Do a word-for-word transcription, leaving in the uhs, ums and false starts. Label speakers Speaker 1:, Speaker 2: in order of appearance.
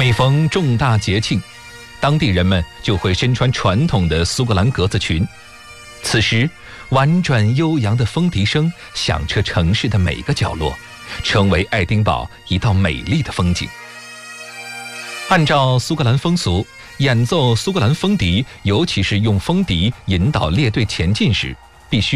Speaker 1: 每逢重大节庆，当地人们就会身穿传统的苏格兰格子裙。此时，婉转悠扬的风笛声响彻城市的每个角落，成为爱丁堡一道美丽的风景。按照苏格兰风俗，演奏苏格兰风笛，尤其是用风笛引导列队前进时，